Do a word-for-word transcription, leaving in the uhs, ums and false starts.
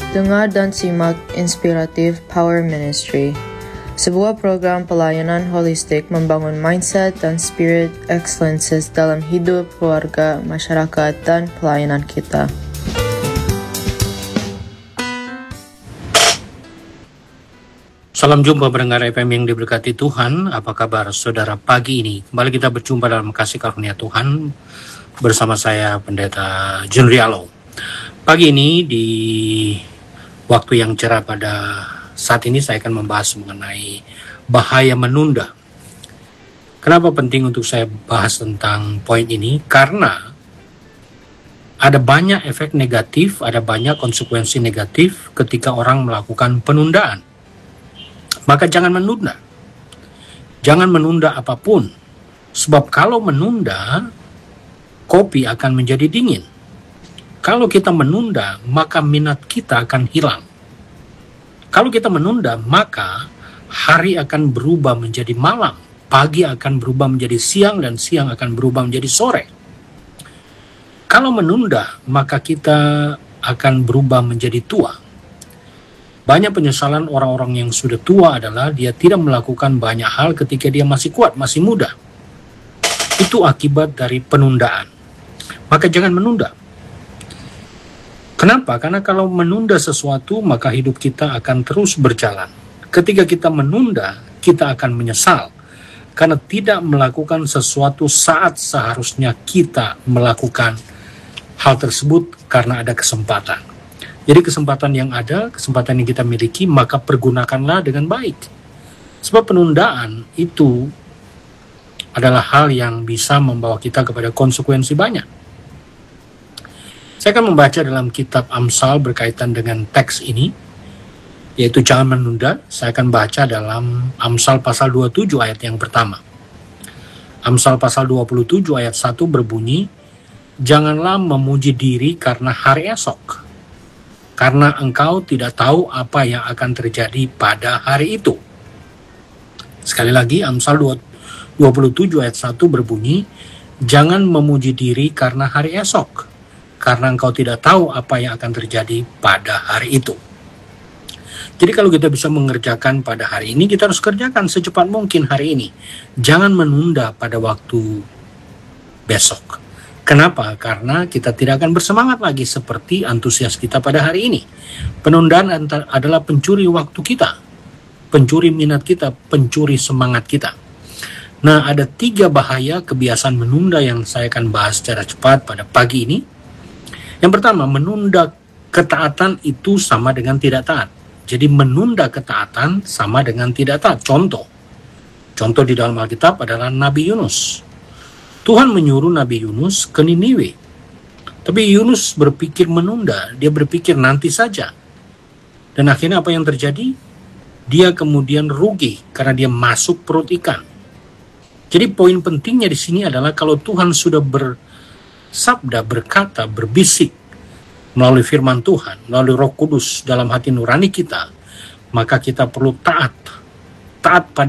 Dengar dan simak Inspiratif Power Ministry, sebuah program pelayanan holistik membangun mindset dan spirit excellences dalam hidup, keluarga, masyarakat, dan pelayanan kita. Salam jumpa pendengar F M yang diberkati Tuhan. Apa kabar saudara pagi ini? Kembali kita berjumpa dalam kasih karunia Tuhan bersama saya Pendeta Jun Rialo. Pagi ini di waktu yang cerah pada saat ini saya akan membahas mengenai bahaya menunda. Kenapa penting untuk saya bahas tentang poin ini? Karena ada banyak efek negatif, ada banyak konsekuensi negatif ketika orang melakukan penundaan. Maka jangan menunda. Jangan menunda apapun. Sebab kalau menunda, kopi akan menjadi dingin. Kalau kita menunda, maka minat kita akan hilang. Kalau kita menunda, maka hari akan berubah menjadi malam. Pagi akan berubah menjadi siang, dan siang akan berubah menjadi sore. Kalau menunda, maka kita akan berubah menjadi tua. Banyak penyesalan orang-orang yang sudah tua adalah dia tidak melakukan banyak hal ketika dia masih kuat, masih muda. Itu akibat dari penundaan. Maka jangan menunda. Kenapa? Karena kalau menunda sesuatu, maka hidup kita akan terus berjalan. Ketika kita menunda, kita akan menyesal. Karena tidak melakukan sesuatu saat seharusnya kita melakukan hal tersebut karena ada kesempatan. Jadi kesempatan yang ada, kesempatan yang kita miliki, maka pergunakanlah dengan baik. Sebab penundaan itu adalah hal yang bisa membawa kita kepada konsekuensi banyak. Saya akan membaca dalam kitab Amsal berkaitan dengan teks ini, yaitu jangan menunda. Saya akan baca dalam Amsal pasal dua puluh tujuh ayat yang pertama. Amsal pasal dua puluh tujuh ayat satu berbunyi, janganlah memuji diri karena hari esok, karena engkau tidak tahu apa yang akan terjadi pada hari itu. Sekali lagi, Amsal dua puluh tujuh ayat satu berbunyi, jangan memuji diri karena hari esok, karena engkau tidak tahu apa yang akan terjadi pada hari itu. Jadi kalau kita bisa mengerjakan pada hari ini, kita harus kerjakan secepat mungkin hari ini. Jangan menunda pada waktu besok. Kenapa? Karena kita tidak akan bersemangat lagi seperti antusias kita pada hari ini. Penundaan adalah pencuri waktu kita, pencuri minat kita, pencuri semangat kita. Nah, ada tiga bahaya kebiasaan menunda yang saya akan bahas secara cepat pada pagi ini. Yang pertama, menunda ketaatan itu sama dengan tidak taat. Jadi menunda ketaatan sama dengan tidak taat. Contoh, contoh di dalam Alkitab adalah Nabi Yunus. Tuhan menyuruh Nabi Yunus ke Niniwe. Tapi Yunus berpikir menunda, dia berpikir nanti saja. Dan akhirnya apa yang terjadi? Dia kemudian rugi karena dia masuk perut ikan. Jadi poin pentingnya di sini adalah kalau Tuhan sudah bersabda, berkata, berbisik melalui firman Tuhan, melalui Roh Kudus dalam hati nurani kita, maka kita perlu taat. Taat pada